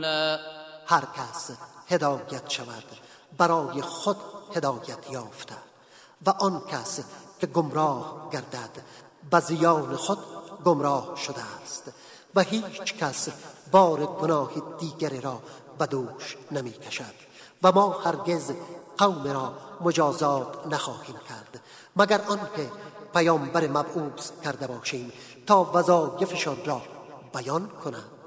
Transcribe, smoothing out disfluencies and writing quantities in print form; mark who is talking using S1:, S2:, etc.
S1: هر کس هدایت شود برای خود هدایت یافته و آن کس که گمراه گردد به زیان خود گمراه شده است و هیچ کس بار گناه دیگری را به دوش نمی کشد و ما هرگز قوم را مجازات نخواهیم کرد مگر آنکه پیامبر مبعوث کرده باشیم تا وظایفشان را بیان کنند.